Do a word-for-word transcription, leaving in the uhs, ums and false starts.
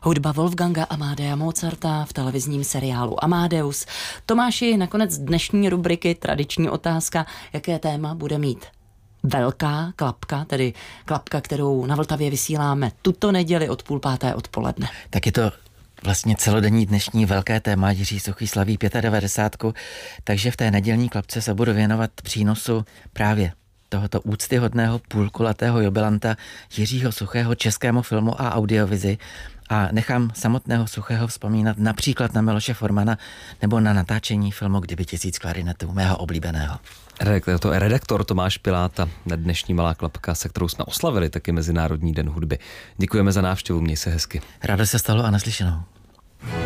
Hudba Wolfganga Amadea Mozarta v televizním seriálu Amadeus. Tomáši, nakonec dnešní rubriky tradiční otázka, jaké téma bude mít velká klapka, tedy klapka, kterou na Vltavě vysíláme tuto neděli od půl páté odpoledne. Tak je to vlastně celodenní dnešní velké téma. Jiří Suchý slaví devadesát pět, takže v té nedělní klapce se budu věnovat přínosu právě tohoto úctyhodného půlkulatého jubilanta Jiřího Suchého českému filmu a audiovizi a nechám samotného Suchého vzpomínat například na Miloše Formana nebo na natáčení filmu Kdyby tisíc klarinetů, mého oblíbeného. Redaktor, to je redaktor Tomáš Piláta, dnešní malá klapka, se kterou jsme oslavili taky Mezinárodní den hudby. Děkujeme za návštěvu, měj se hezky. Rádo se stalo a naslyšenou.